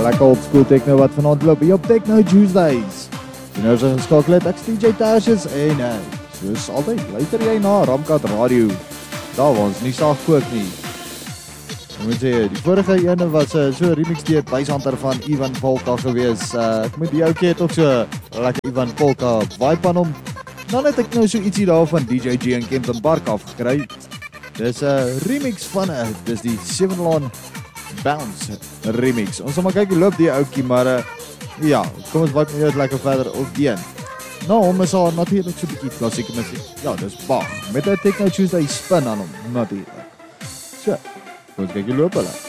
lekker old school techno wat vanaand loop hier op Techno Tuesdays. Jy nou so geskakel het, ek is DJ Tashes en soos altyd, luister jy na Ramkat Radio. Daar waar ons nie saag kook nie. Ek moet sê, die vorige ene was so 'n remix deur Bysander van Ivan Polka gewees. Ek moet die ouetjie het ook so lekker Ivan Polka vibe aan hom. Dan het ek nou so ietsie daar van DJ G en Kempton Park afgekry. Dis 'n remix van dis die 7 Laan Bounce remix. Ons sal maar kyk hoe loop die ouetjie, maar ja, kom ons waai net lekker verder op die een. Nou, hom is al natuurlik so 'n bietjie klassieke musiek. Ja, dis Bach met 'n Techno Tuesday spin aan hom, natuurlik. So, kom ons kyk hoe loop hulle.